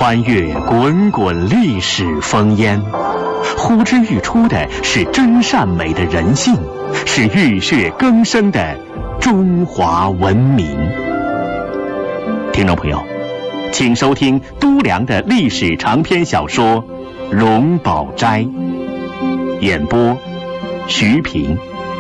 穿越滚滚历史烽烟，呼之欲出的是真善美的人性，是浴血更生的中华文明。听众朋友，请收听都良的历史长篇小说《荣宝斋》，演播徐平。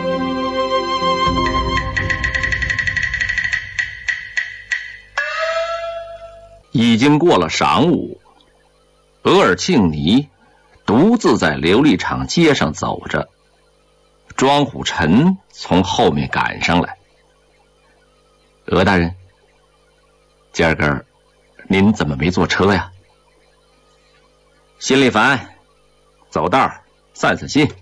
已经过了晌午，额尔庆尼独自在琉璃厂街上走着，庄虎臣从后面赶上来。额大人，今儿个您怎么没坐车呀？心里烦，走道散散心。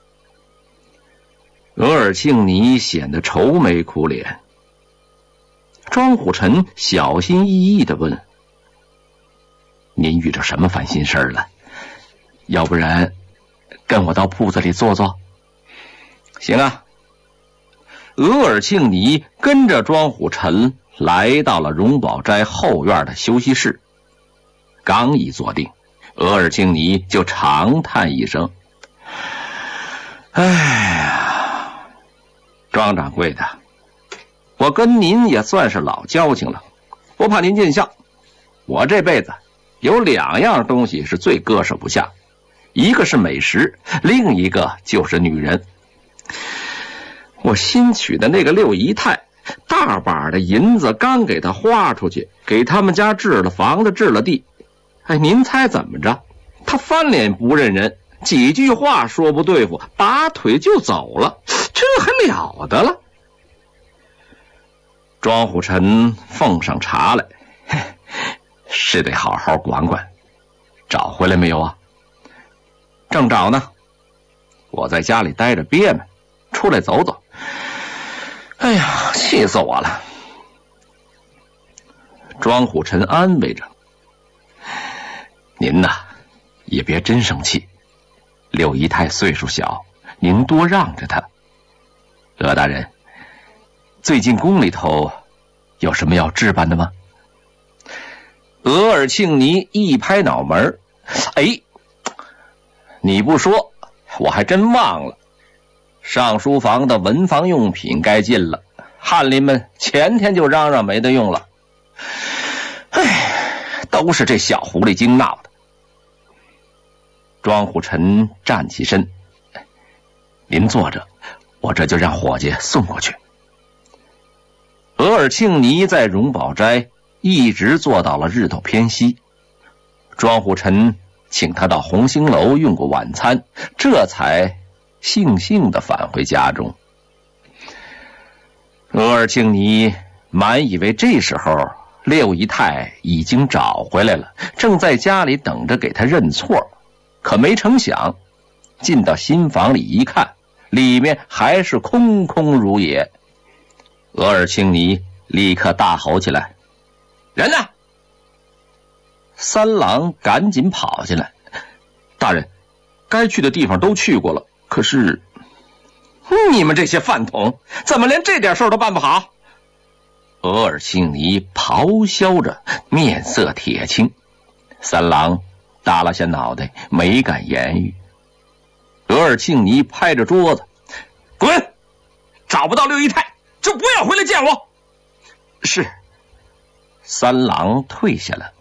额尔庆尼显得愁眉苦脸。庄虎臣小心翼翼地问：您遇着什么烦心事儿了？要不然跟我到铺子里坐坐。行啊。额尔庆尼跟着庄虎臣来到了荣宝斋后院的休息室，刚一坐定，额尔庆尼就长叹一声：哎呀，庄掌柜的，我跟您也算是老交情了，不怕您见笑，我这辈子有两样东西是最割舍不下，一个是美食，另一个就是女人。我新娶的那个六姨太，大把的银子刚给她花出去，给他们家置了房子，置了地。哎，您猜怎么着？她翻脸不认人，几句话说不对付，拔腿就走了，这还了得了？庄虎臣奉上茶来，是得好好管管。找回来没有啊？正找呢。我在家里待着憋闷，出来走走。哎呀，气死我了。庄虎臣安慰着：您呐，也别真生气。六姨太岁数小，您多让着她。额大人，最近宫里头有什么要置办的吗？额尔庆尼一拍脑门：哎，你不说我还真忘了，上书房的文房用品该进了，翰林们前天就嚷嚷没得用了。哎，都是这小狐狸精闹的。庄虎臣站起身：您坐着，我这就让伙计送过去。额尔庆尼在荣宝斋一直坐到了日头偏西，庄虎臣请他到红星楼用过晚餐，这才悻悻地返回家中。额尔庆尼满以为这时候六姨太已经找回来了，正在家里等着给他认错，可没成想进到新房里一看，里面还是空空如也。额尔庆尼立刻大吼起来：人呢？三郎赶紧跑进来：大人，该去的地方都去过了，可是你们这些饭桶怎么连这点事都办不好？额尔庆尼咆哮着，面色铁青。三郎耷拉下脑袋，没敢言语。额尔庆尼拍着桌子：滚！找不到六姨太就不要回来见我。是。三郎退下了。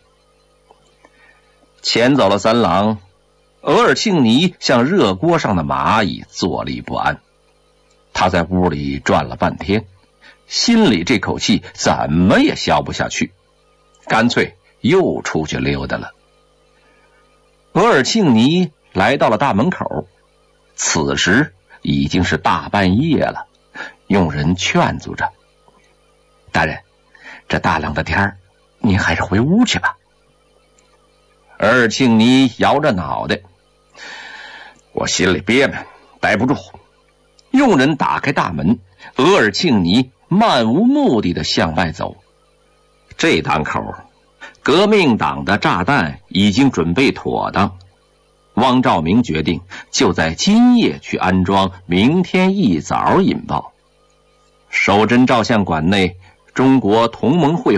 遣走了三郎，额尔庆尼像热锅上的蚂蚁，坐立不安。他在屋里转了半天，心里这口气怎么也消不下去，干脆又出去溜达了。额尔庆尼来到了大门口，此时已经是大半夜了，用人劝阻着：大人，这大冷的天儿，您还是回屋去吧。额尔庆尼摇着脑袋：我心里憋闷，待不住。佣人打开大门，额尔庆尼漫无目的地向外走。这当口，革命党的炸弹已经准备妥当，汪兆铭决定就在今夜去安装，明天一早引爆。守贞照相馆内，中国同盟会